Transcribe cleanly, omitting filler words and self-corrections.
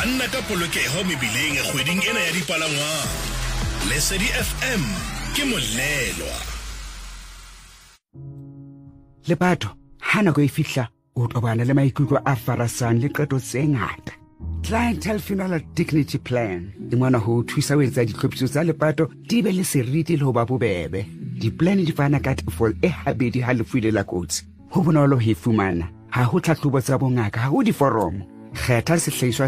Kganna ka polokeho mebileng kgweding ena ya dipalangwang. Lesedi FM ke molelwa. Lepato, hana go e fihla o tobana le maikutlo a farasang le qeto tse ngata. Clientele Funeral Dignity Plan e mona ho thusa ho etsa ditlhophiso tsa lepato di be le seriti le ho ba bobebe. Di-plan di fana ka tefo e habedi ha lefu ile la kotsi. Ho bonolo ho e fumana. Ha ho tlhahlobo tsa bongaka, ha ho diforomo. Kgetha sehlahiswa